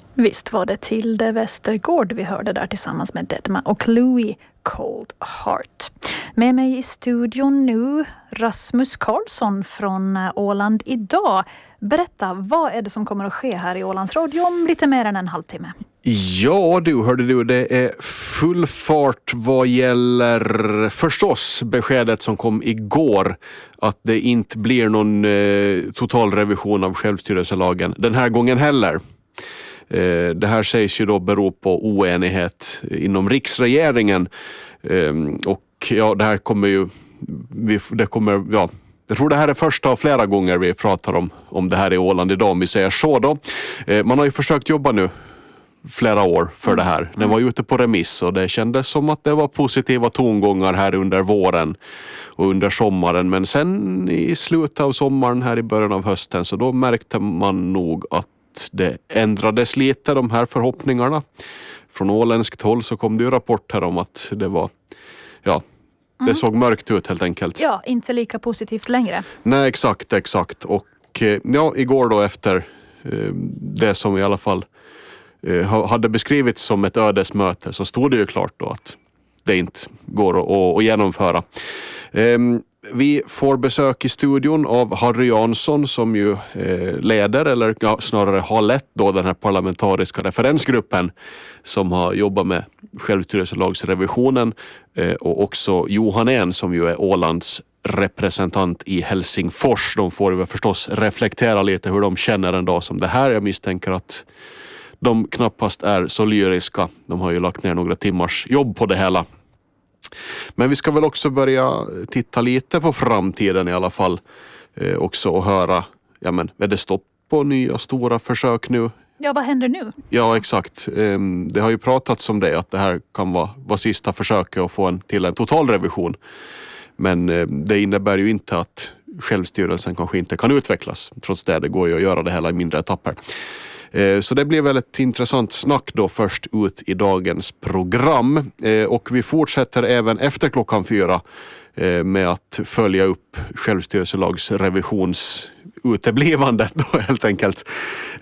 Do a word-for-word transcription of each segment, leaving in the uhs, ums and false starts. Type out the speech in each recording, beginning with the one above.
Visst var det Tilde Westergård vi hörde där tillsammans med Deadma och Louie Cold Heart. Med mig i studion nu Rasmus Karlsson från Åland idag. Berätta, vad är det som kommer att ske här i Ålands Radio om lite mer än en halvtimme? Ja du, hörde du, det är full fart vad gäller förstås beskedet som kom igår att det inte blir någon eh, total revision av självstyrelselagen den här gången heller. Eh, det här sägs ju då bero på oenighet inom riksregeringen eh, och ja, det här kommer ju vi, det kommer, ja jag tror det här är första av flera gånger vi pratar om, om det här i Åland idag, om vi säger så då. Eh, man har ju försökt jobba nu flera år för det här. Den var ute på remiss och det kändes som att det var positiva tongångar här under våren och under sommaren. Men sen i slutet av sommaren här i början av hösten så då märkte man nog att det ändrades lite, de här förhoppningarna. Från åländskt håll så kom det ju rapporter om att det var, ja, det mm. såg mörkt ut helt enkelt. Ja, inte lika positivt längre. Nej, exakt, exakt. Och ja, igår då efter eh, det som i alla fall hade beskrivits som ett ödesmöte så stod det ju klart då att det inte går att, att genomföra. Vi får besök i studion av Harry Jansson som ju leder, eller ja, snarare har lett då den här parlamentariska referensgruppen som har jobbat med självstyrelselagsrevisionen, och också Johan En som ju är Ålands representant i Helsingfors. De får ju förstås reflektera lite hur de känner en dag som det här. Jag misstänker att de knappast är så lyriska. De har ju lagt ner några timmars jobb på det hela. Men vi ska väl också börja titta lite på framtiden i alla fall. Eh, också och höra, ja men är det stopp på nya stora försök nu? Ja, vad händer nu? Ja, exakt. Eh, det har ju pratats om det, att det här kan vara, vara sista försöket att få en, till en totalrevision. Men eh, det innebär ju inte att självstyrelsen kanske inte kan utvecklas. Trots det, det går ju att göra det hela i mindre etapper. Så det blir väl ett intressant snack då först ut i dagens program. Och vi fortsätter även efter klockan fyra med att följa upp självstyrelselagsrevisions uteblivandet då helt enkelt.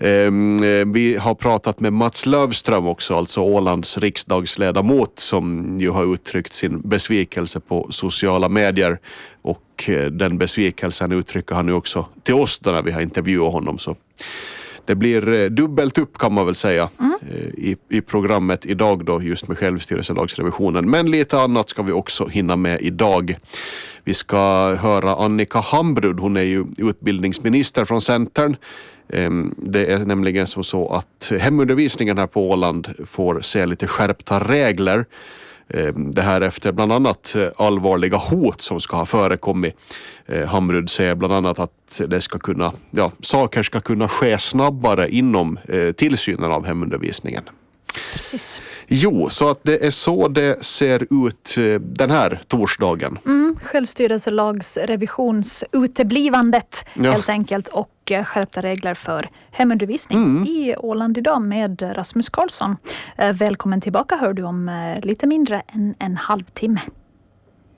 Vi har pratat med Mats Lövström också, alltså Ålands riksdagsledamot, som ju har uttryckt sin besvikelse på sociala medier. Och den besvikelsen uttrycker han nu också till oss då när vi har intervjuat honom, så det blir dubbelt upp kan man väl säga mm. i, i programmet idag då just med självstyrelselagsrevisionen. Men lite annat ska vi också hinna med idag. Vi ska höra Annika Hambrud, hon är ju utbildningsminister från Centern. Det är nämligen som så att hemundervisningen här på Åland får se lite skärpta regler. Det här efter bland annat allvarliga hot som ska ha förekommit. Hamrud säger bland annat att det ska kunna, ja, saker ska kunna ske snabbare inom tillsynen av hemundervisningen. Precis. Jo, så att det är så det ser ut den här torsdagen. Mm, självstyrelselagsrevisionsuteblivandet ja. helt enkelt, och skärpta regler för hemundervisning mm. i Åland idag med Rasmus Karlsson. Välkommen tillbaka, hör du om lite mindre än en halvtimme.